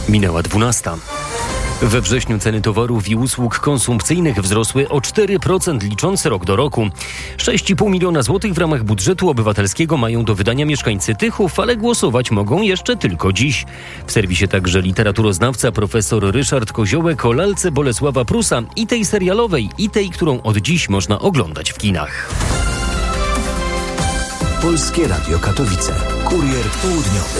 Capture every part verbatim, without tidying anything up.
Minęła dwunasta. We wrześniu ceny towarów i usług konsumpcyjnych wzrosły o cztery procent licząc rok do roku. sześć i pół miliona złotych w ramach budżetu obywatelskiego mają do wydania mieszkańcy Tychów, ale głosować mogą jeszcze tylko dziś. W serwisie także literaturoznawca profesor Ryszard Koziołek o lalce Bolesława Prusa, i tej serialowej, i tej, którą od dziś można oglądać w kinach. Polskie Radio Katowice. Kurier południowy.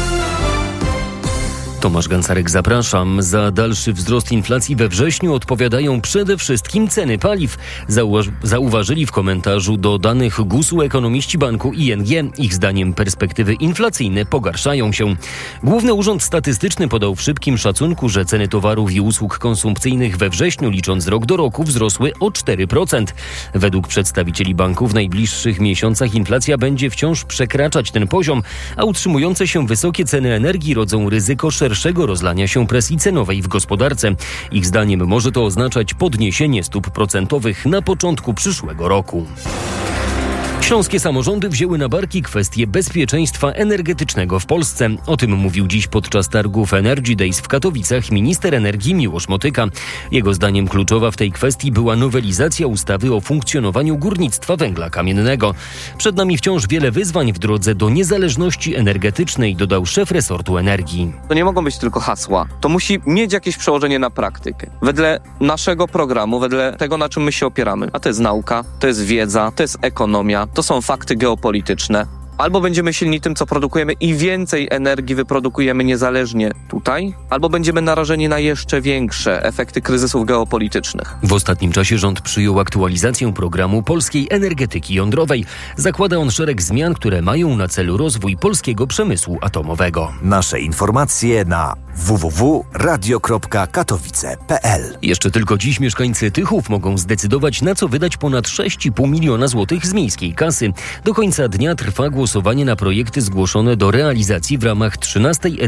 Tomasz Gancarek, zapraszam. Za dalszy wzrost inflacji we wrześniu odpowiadają przede wszystkim ceny paliw. Zauważ- zauważyli w komentarzu do danych gusu ekonomiści banku I N G. Ich zdaniem perspektywy inflacyjne pogarszają się. Główny Urząd Statystyczny podał w szybkim szacunku, że ceny towarów i usług konsumpcyjnych we wrześniu licząc rok do roku wzrosły o cztery procent. Według przedstawicieli banku w najbliższych miesiącach inflacja będzie wciąż przekraczać ten poziom, a utrzymujące się wysokie ceny energii rodzą ryzyko szerszego rozlania się presji cenowej w gospodarce. Ich zdaniem może to oznaczać podniesienie stóp procentowych na początku przyszłego roku. Śląskie samorządy wzięły na barki kwestię bezpieczeństwa energetycznego w Polsce. O tym mówił dziś podczas targów Energy Days w Katowicach minister energii Miłosz Motyka. Jego zdaniem kluczowa w tej kwestii była nowelizacja ustawy o funkcjonowaniu górnictwa węgla kamiennego. Przed nami wciąż wiele wyzwań w drodze do niezależności energetycznej, dodał szef resortu energii. To nie mogą być tylko hasła. To musi mieć jakieś przełożenie na praktykę. Wedle naszego programu, wedle tego, na czym my się opieramy. A to jest nauka, to jest wiedza, to jest ekonomia, to są fakty geopolityczne. Albo będziemy silni tym, co produkujemy i więcej energii wyprodukujemy niezależnie tutaj, albo będziemy narażeni na jeszcze większe efekty kryzysów geopolitycznych. W ostatnim czasie rząd przyjął aktualizację programu polskiej energetyki jądrowej. Zakłada on szereg zmian, które mają na celu rozwój polskiego przemysłu atomowego. Nasze informacje na w w w kropka radio kropka katowice kropka p l. Jeszcze tylko dziś mieszkańcy Tychów mogą zdecydować, na co wydać ponad sześć i pół miliona złotych z miejskiej kasy. Do końca dnia trwa głosowanie na projekty zgłoszone do realizacji w ramach trzynastej edycji